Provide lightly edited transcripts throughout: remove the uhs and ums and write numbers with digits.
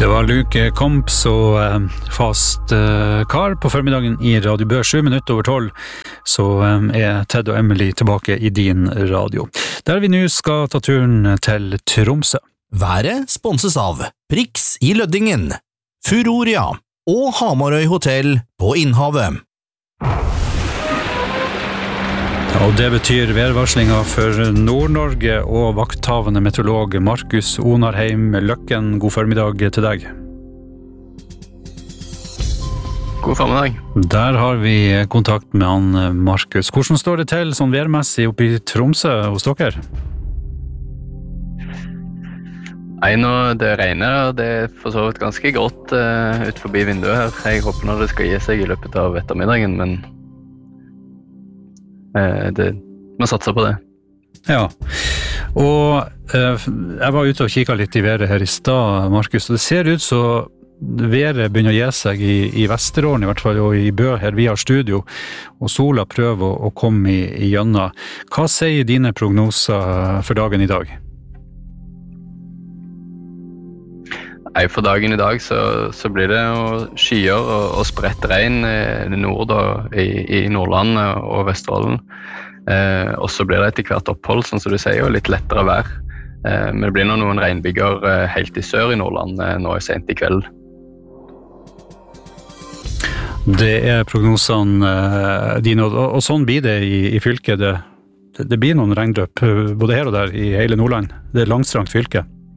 Det var Luke Komps og Fast Car på formiddagen i Radio Bør, 7 minutter over 12, så Ted og Emily tilbake i din radio. Der vi nå skal ta turen til Tromsø. Været sponses av Prix i Løddingen, Furoria og Hamarøy Hotel på Innhavet. Og det betyr værvarslinger for Nord-Norge og vakthavende meteorolog Markus Onarheim Løkken. God formiddag til deg. God formiddag. Der har vi kontakt med han Markus. Hvordan står det til sånn værmessig oppe i Tromsø hos dere? Nei, nå det regner, og det for så vidt ganske grått ut forbi vinduet her. Jeg håper nå det skal gi seg i løpet av ettermiddagen, men man satser på det. Ja, og jeg var ute og kikket litt i været her i stad, Markus, og det ser ut så været begynner å gi seg i Vesterålen i hvert fall, og i Bø her vi har studio, og sola prøver å komme i gjønna. Hva sier dine prognoser for dagen i dag? Nei, for dagen i dag så blir det skyer og spredt regn i nord og i Nordland og Vesterålen. Og så blir det etter hvert opphold, sånn som du sier, og litt lettere vær. Men det blir noen regnbyger helt i sør i Nordland nå sent i kveld. Det prognosene dine, og sånn blir det i fylket. Det blir noen regndrøp, både her og der i hele Nordland. Det langstrangt fylke.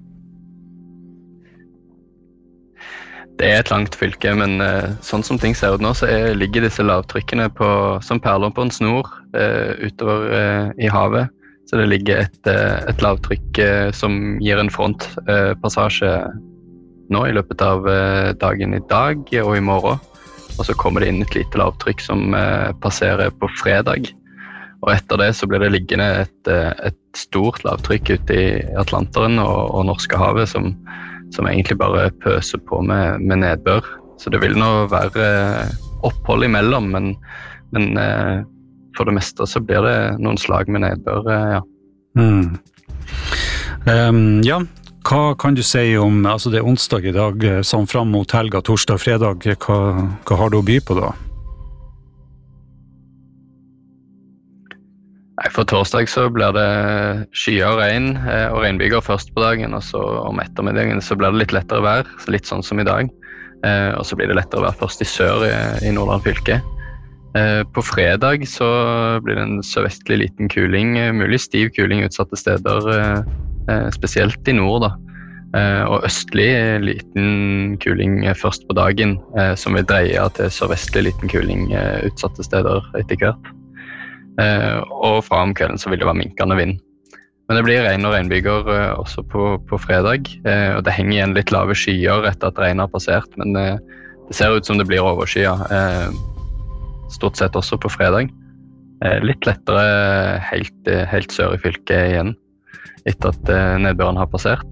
Det et langt fylke, men sånn som ting ser ut nå, så ligger disse lavtrykkene som perler på en snor utover i havet. Så det ligger et lavtrykk som gir en frontpassasje nå i løpet av dagen i dag og i morgen. Og så kommer det inn et lite lavtrykk som passerer på fredag. Og etter det så blir det liggende et stort lavtrykk ute i Atlanteren og Norskehavet som egentlig bare pøser på med nedbør. Så det vil nå være opphold imellom, men for det meste så blir det noen slag med nedbør, ja. Ja, hva kan du si om, altså det onsdag i dag, sånn fram mot helga, torsdag, fredag, hva har du å by på da? Nei, for torsdag så blir det skyer og regn og regnbyger først på dagen, og så om ettermiddagen så blir det litt lettere vær, litt sånn som i dag. Og så blir det lettere vær først i sør i Nordland fylke. På fredag så blir det en sørvestlig liten kuling, mulig stiv kuling utsatte steder, spesielt i nord da. Og østlig liten kuling først på dagen, som vil dreie til sørvestlig liten kuling utsatte steder etter hvert. Og fra om kvelden så vil det være minkende vind. Men det blir regn og regnbyger også på fredag, og det henger igjen litt lave skyer etter at regnet har passert, men det ser ut som det blir overskyer, stort sett også på fredag. Litt lettere helt sør i fylket igjen, etter at nedbøren har passert.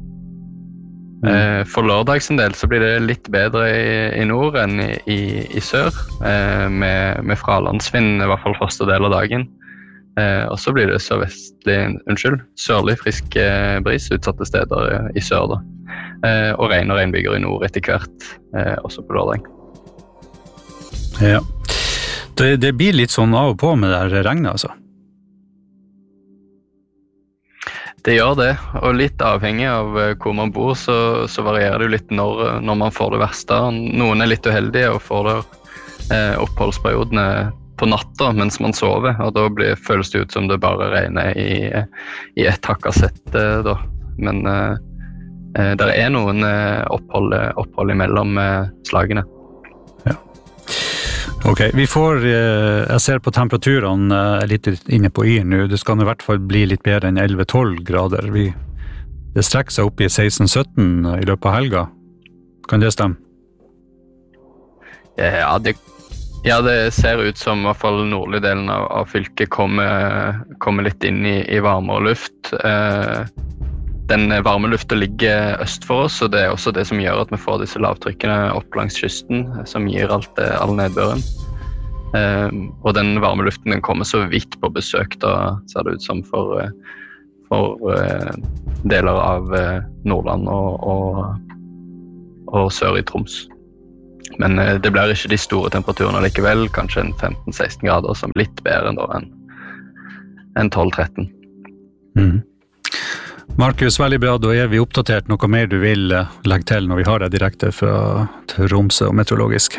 For lørdags en del så blir det litt bedre i nord enn i sør, med fralandsvind i hvert fall første del av dagen. Og så blir det sørlig frisk bris utsatte steder i sør da. Og regn og regnbyger i nord etter hvert, også på lørdag. Ja, det blir litt sånn av og på med det regnet altså. Det gjør det, og litt avhengig av hvor man bor, så varierer det jo litt når man får det verste. Noen litt uheldige og får oppholdsperiodene på natta mens man sover, og da føles det ut som det bare regner i et hakkassett da. Men det noen opphold imellom slagene. Ok, vi får, jeg ser på temperaturene litt inne på Yr nå, det skal i hvert fall bli litt bedre enn 11-12 grader. Det strekker seg opp i 16-17 i løpet av helga. Kan det stemme? Ja, det ser ut som i hvert fall nordlige delen av fylket kommer litt inn i varmere luft. Den varme luften ligger øst for oss, og det også det som gjør at vi får disse lavtrykkene opp langs kysten, som gir all nedbøren. Og den varme luften den kommer så vidt på besøk, da ser det ut som for deler av Nordland og sør i Troms. Men det blir ikke de store temperaturene likevel, kanskje en 15-16 grader, som litt bedre enn 12-13. Markus, veldig bra. Da vi oppdatert. Noe mer du vil legge til når vi har deg direkte fra Tromsø og meteorologisk?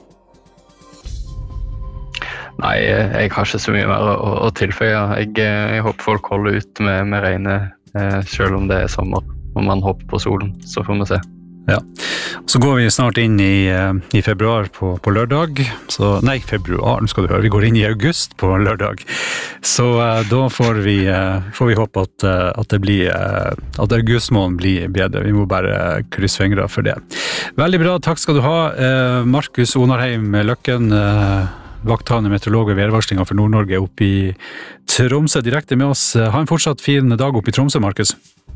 Nei, jeg har ikke så mye mer å tilføye. Jeg håper folk holder ut med regnet, selv om det sommer, og man hopper på solen, så får vi se. Ja, så går vi snart inn i februar på lørdag, februar, skal du høre, vi går inn i august på lørdag, så da får vi håpe at det blir, at augustmåneden blir bedre, vi må bare krysse fingre for det. Veldig bra, takk skal du ha, Markus Onarheim Løkken, vakthavende meteorolog og værvarslinger for Nord-Norge oppe i Tromsø, direkte med oss. Ha en fortsatt fin dag oppe i Tromsø, Markus.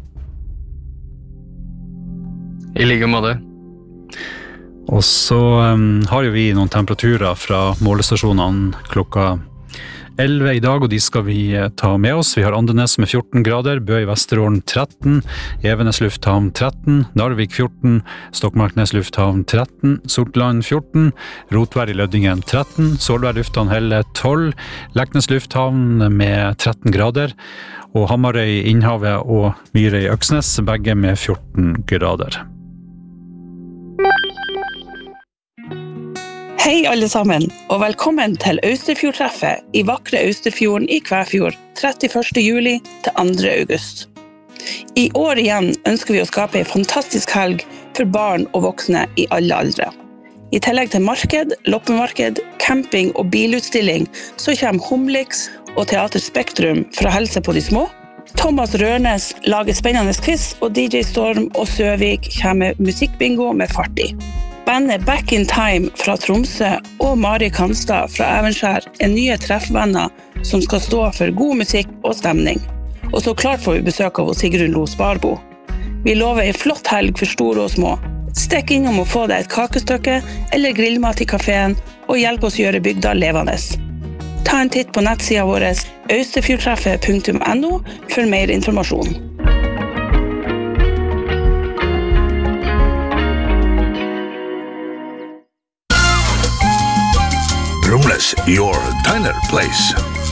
I like måte. Og så har jo vi noen temperaturer fra målestasjonene klokka 11 i dag, og de skal vi ta med oss. Vi har Andenes med 14 grader, Bø i Vesterålen 13, Evenes lufthavn 13, Narvik 14, Stokmarknes lufthavn 13, Sortland 14, Rotvær i Lødingen 13, Solvær lufthavn Helle 12, Leknes lufthavn med 13 grader, og Hamarøy i Innhavet og Myre i Øksnes, begge med 14 grader. Hei alle sammen, og velkommen til Austerfjordtreffet i vakre Austerfjorden i Kvæfjord 31. juli til 2. august. I år igjen ønsker vi å skape en fantastisk helg for barn og voksne i alle aldre. I tillegg til marked, loppemarked, camping og bilutstilling så kommer Humlix og Teater Spektrum for å helse på de små. Thomas Rørnes lager spennende quiz, og DJ Storm og Søvik kommer med musikkbingo med fart i. Bandet Back in Time fra Tromsø og Mari Kanstad fra Evenskjær nye treffvenner som skal stå for god musikk og stemning. Og så klart får vi besøk av Sigrun Lo Sparbo. Vi lover en flott helg for store og små. Stikk innom og få deg et kakestykke eller grillmat i kaféen og hjelp oss gjøre bygda levende. Ta en titt på nettsida vår austerfjordtreffet.no for mer informasjon. Brumles, your diner place.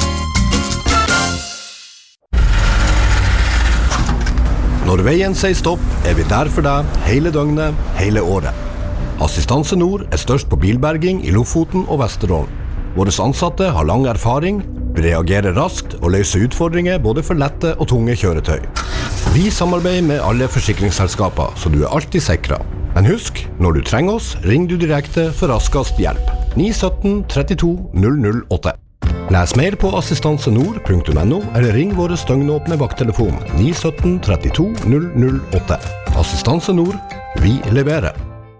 Når veien sier stopp, vi der for deg hele døgnet, hele året. Assistanse Nord størst på bilberging i Lofoten og Vesterålen. Våre ansatte har lang erfaring, reagerer raskt og løser utfordringer både for lette og tunge kjøretøy. Vi samarbeider med alle forsikringsselskaper, så du alltid sikret. Men husk, når du trenger oss, ring du direkte for raskest hjelp. 917 32 008. Les mer på assistansenord.no eller ring våre støgnåpne vakttelefon 917 32 008. Assistanse Nord, vi leverer.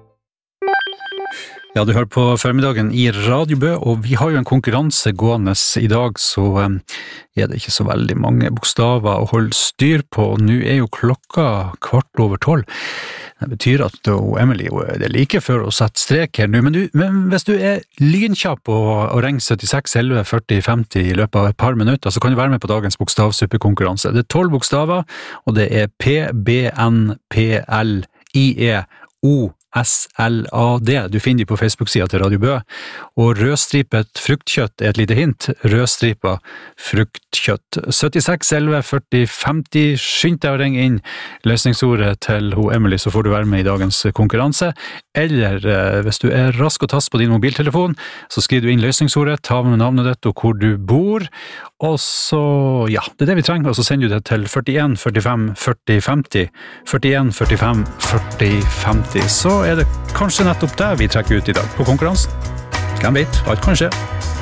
Ja, du hører på formiddagen i Radio Bø, og vi har jo en konkurranse gående i dag, så det ikke så veldig mange bokstaver å holde styr på. Nå jo klokka 12:15. Det betyr at Emily det like før å sette strek her nå, men hvis du lynkjapp og ringer 76 11 40 50 i løpet av et par minutter, så kan du være med på dagens bokstavsuppekonkurranse. Det 12 bokstaver, og det P, B, N, P, L, I, E, O, SLAD. Du finner de på Facebook-sida til Radio Bø. Og rødstripet fruktkjøtt et lite hint. Rødstripa fruktkjøtt. 76 11 40 50. Skynd deg å ringe inn løsningsordet til Emily, så får du være med i dagens konkurranse. Eller hvis du rask og tass på din mobiltelefon, så skriver du inn løsningsordet, ta med navnet ditt og hvor du bor, og så, ja, det det vi trenger, og så sender du det til 41 45 40 50. 41 45 40 50. Så det kanskje nettopp det vi trekker ut i dag på konkurransen. Hvem vet, alt kan skje.